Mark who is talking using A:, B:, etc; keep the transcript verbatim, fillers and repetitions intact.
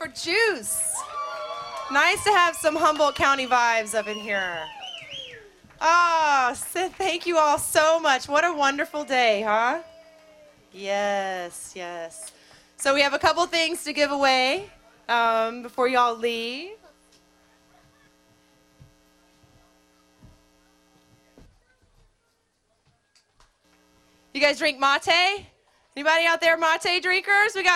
A: for juice. Nice to have some Humboldt County vibes up in here. Ah, oh, thank you all so much. What a wonderful day, huh? Yes, yes. So we have a couple things to give away um, before y'all leave. You guys drink mate? Anybody out there mate drinkers? We got